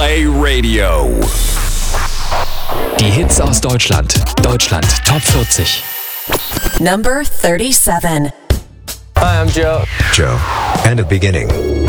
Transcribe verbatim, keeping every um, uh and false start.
Play Radio. Die Hits aus Deutschland. Deutschland Top vierzig. Number thirty-seven. Hi, I'm Joe. Joe. And a beginning.